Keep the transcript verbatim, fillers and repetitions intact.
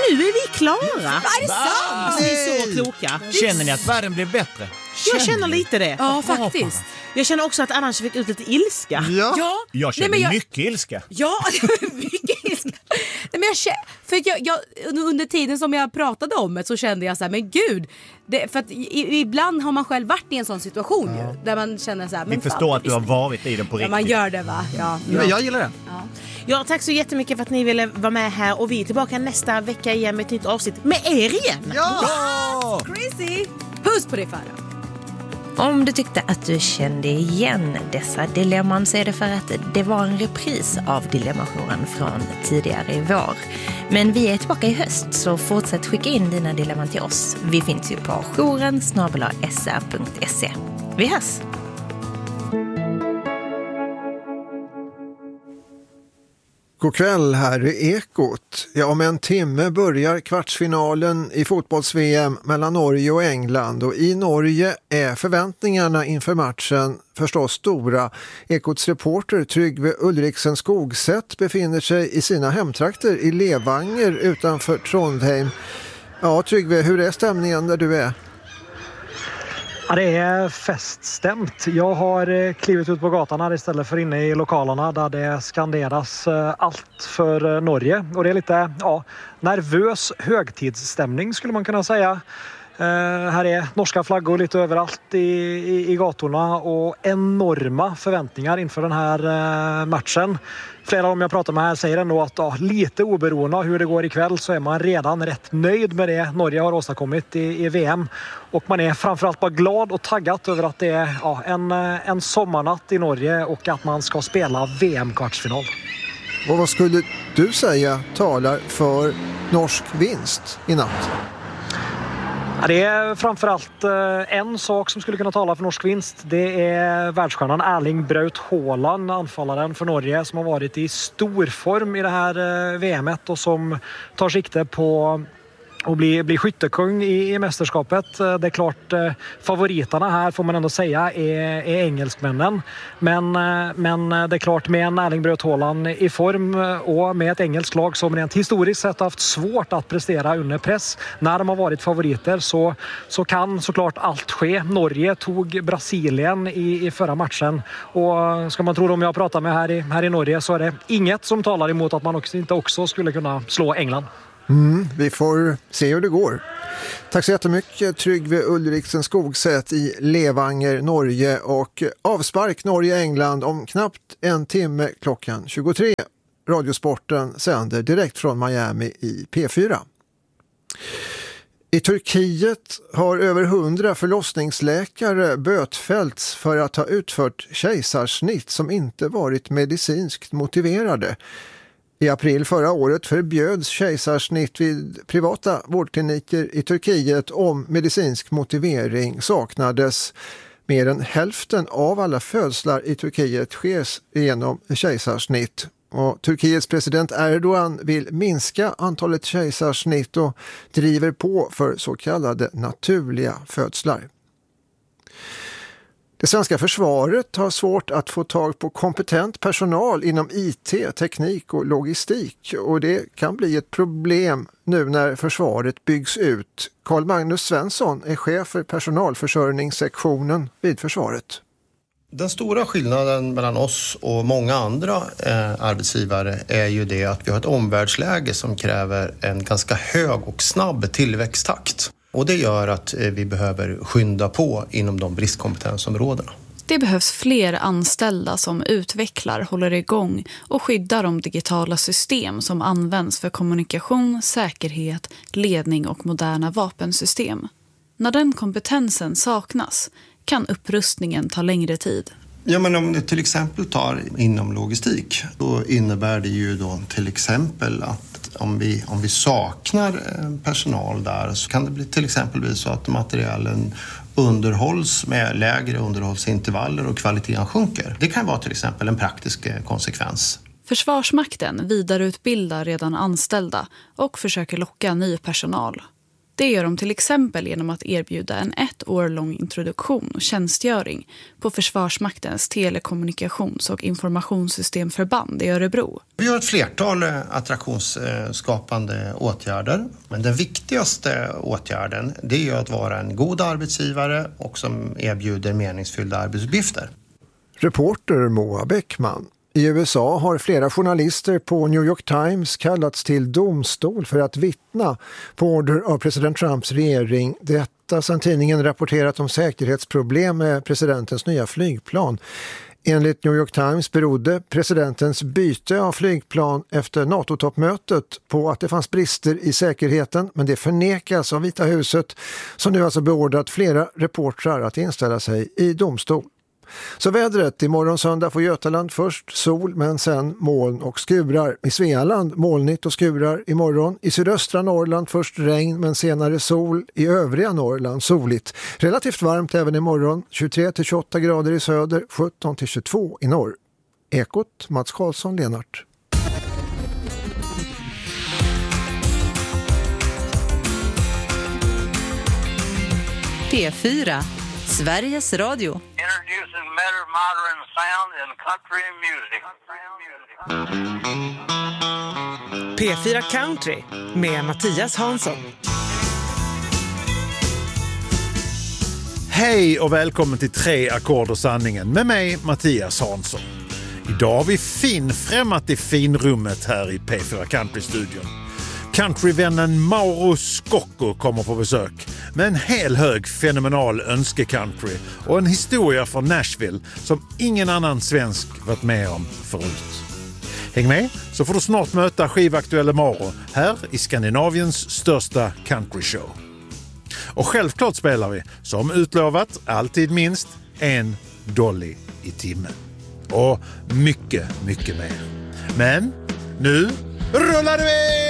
nu är vi klara. Är det sant? Ni är så kloka. Känner ni att världen blev bättre? Jag känner lite det. Ja, faktiskt. Jag känner också att annars fick ut lite ilska. Ja. Ja. Jag känner Nej, men jag... mycket ilska. Ja, mycket ilska. Nej, men jag, kä- för jag, jag, under tiden som jag pratade om det så kände jag så här, men gud, det, för att i, ibland har man själv varit i en sån situation ja. ju, där man känner så här, men vi förstår fan, att du har varit i den på riktigt. Ja, man gör det va? Ja, ja. Men jag gillar det. Ja. Ja, tack så jättemycket för att ni ville vara med här och vi är tillbaka nästa vecka igen med ett nytt avsnitt med er igen. Ja! ja! Crazy! Puss på dig, Farah. Om du tyckte att du kände igen dessa dilemman så är det för att det var en repris av Dilemmajouren från tidigare i vår. Men vi är tillbaka i höst så fortsätt skicka in dina dilemman till oss. Vi finns ju på jouren snabel-a s r punkt se. Vi hörs! God kväll, här är Ekot. Ja, om en timme börjar kvartsfinalen i fotbolls-V M mellan Norge och England. Och i Norge är förväntningarna inför matchen förstås stora. Ekots reporter Tryggve Ulriksen Skogsätt befinner sig i sina hemtrakter i Levanger utanför Trondheim. Ja, Tryggve, hur är stämningen där du är? Ja, det är feststämt. Jag har klivit ut på gatan här istället för inne i lokalerna där det skanderas allt för Norge. Och det är lite ja, nervös högtidsstämning skulle man kunna säga. Uh, här är norska flaggor lite överallt i, i, i gatorna och enorma förväntningar inför den här uh, matchen. Flera av dem jag pratar med här säger ändå att ja, lite oberoende av hur det går ikväll så är man redan rätt nöjd med det Norge har åstadkommit i, i V M. Och man är framförallt bara glad och taggat över att det är ja, en, en sommarnatt i Norge och att man ska spela V M-kvartsfinal. Och vad skulle du säga talar för norsk vinst i natt? Ja, det är framförallt en sak som skulle kunna tala för norsk vinst. Det är världsstjärnan Erling Braut Haaland, anfallaren för Norge som har varit i stor form i det här V M-et och som tar sikte på och bli, bli skyttekung i, i mästerskapet. Det är klart, favoriterna här får man ändå säga är, är engelskmännen. Men, men det är klart, med en Erling Braut Haaland i form och med ett engelskt lag som rent historiskt sett har haft svårt att prestera under press när de har varit favoriter så, så kan såklart allt ske. Norge tog Brasilien i, i förra matchen och ska man tro dem jag pratar med här i, här i Norge så är det inget som talar emot att man också, inte också skulle kunna slå England. Mm, vi får se hur det går. Tack så jättemycket Tryggve Ulriksen Skogsätt i Levanger, Norge och avspark Norge-England om knappt en timme klockan tjugotre. Radiosporten sänder direkt från Miami i P fyra. I Turkiet har över hundra förlossningsläkare bötfällts för att ha utfört kejsarsnitt som inte varit medicinskt motiverade. I april förra året förbjöds kejsarsnitt vid privata vårdkliniker i Turkiet om medicinsk motivering saknades. Mer än hälften av alla födslar i Turkiet sker genom kejsarsnitt. Och Turkiets president Erdogan vill minska antalet kejsarsnitt och driver på för så kallade naturliga födslar. Det svenska försvaret har svårt att få tag på kompetent personal inom I T, teknik och logistik och det kan bli ett problem nu när försvaret byggs ut. Carl Magnus Svensson är chef för personalförsörjningssektionen vid försvaret. Den stora skillnaden mellan oss och många andra eh, arbetsgivare är ju det att vi har ett omvärldsläge som kräver en ganska hög och snabb tillväxttakt. Och det gör att vi behöver skynda på inom de bristkompetensområdena. Det behövs fler anställda som utvecklar, håller igång och skyddar de digitala system som används för kommunikation, säkerhet, ledning och moderna vapensystem. När den kompetensen saknas kan upprustningen ta längre tid. Ja, men om du till exempel tar inom logistik, då innebär det ju då till exempel att om vi, om vi saknar personal där så kan det bli till exempel bli så att materialen underhålls med lägre underhållsintervaller och kvaliteten sjunker. Det kan vara till exempel en praktisk konsekvens. Försvarsmakten vidareutbildar redan anställda och försöker locka ny personal. Det gör de till exempel genom att erbjuda en ett år lång introduktion och tjänstgöring på Försvarsmaktens telekommunikations- och informationssystemförband i Örebro. Vi har ett flertal attraktionsskapande åtgärder, men den viktigaste åtgärden det är ju att vara en god arbetsgivare och som erbjuder meningsfyllda arbetsuppgifter. Reporter Moa Bäckman. I U S A har flera journalister på New York Times kallats till domstol för att vittna på order av president Trumps regering. Detta sedan tidningen rapporterat om säkerhetsproblem med presidentens nya flygplan. Enligt New York Times berodde presidentens byte av flygplan efter NATO-toppmötet på att det fanns brister i säkerheten, men det förnekas av Vita huset som nu alltså beordrat flera reportrar att inställa sig i domstol. Så vädret, imorgon söndag får Götaland först sol men sen moln och skurar. I Svealand molnigt och skurar imorgon. I sydöstra Norrland först regn men senare sol. I övriga Norrland soligt. Relativt varmt även imorgon. tjugotre till tjugoåtta grader i söder, sjutton till tjugotvå i norr. Ekot, Mats Karlsson, Lenart. P fyra, Sveriges Radio. Introducing better modern sound in country music. P fyra Country med Mattias Hansson. Hej och välkommen till Tre ackord och sanningen med mig Mattias Hansson. Idag har vi finfrämmat i finrummet här i P fyra Country-studion. Countryvännen Mauro Scocco kommer på besök med en hel hög fenomenal önskecountry och en historia från Nashville som ingen annan svensk varit med om förut. Häng med så får du snart möta skivaktuella Mauro här i Skandinaviens största countryshow. Och självklart spelar vi, som utlovat, alltid minst en dolly i timmen. Och mycket, mycket mer. Men nu rullar vi!